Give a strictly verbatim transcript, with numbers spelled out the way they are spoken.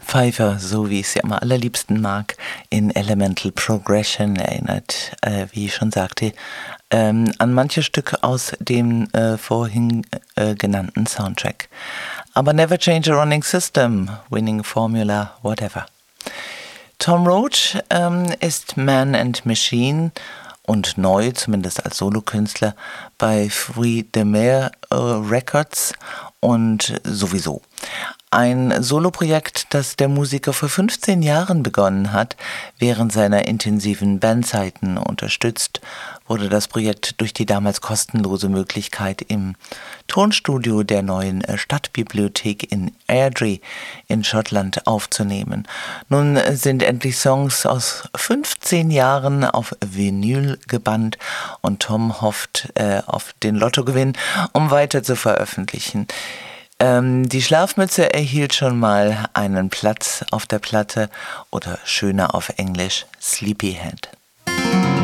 Pfeiffer, so wie ich sie am allerliebsten mag, in Elemental Progression erinnert, äh, wie ich schon sagte, ähm, an manche Stücke aus dem äh, vorhin äh, genannten Soundtrack. Aber Never Change a Running System, Winning Formula, whatever. Tom Roach ähm, ist Man and Machine und neu, zumindest als Solokünstler, bei Free the Mare äh, Records und sowieso. Ein Soloprojekt, das der Musiker vor fünfzehn Jahren begonnen hat. Während seiner intensiven Bandzeiten unterstützt wurde das Projekt durch die damals kostenlose Möglichkeit im Tonstudio der neuen Stadtbibliothek in Airdrie in Schottland aufzunehmen. Nun sind endlich Songs aus fünfzehn Jahren auf Vinyl gebannt und Tom hofft äh, auf den Lottogewinn, um weiter zu veröffentlichen. Ähm, die Schlafmütze erhielt schon mal einen Platz auf der Platte oder schöner auf Englisch Sleepyhead.